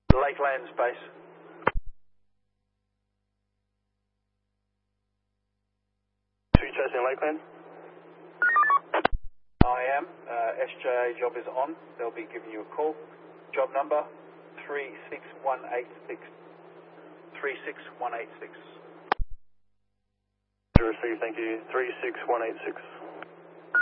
Lakeland space. Are you chasing Lakeland? I am. SJA job is on. They'll be giving you a call. Job number 36186. 36186. To receive, thank you. 36186.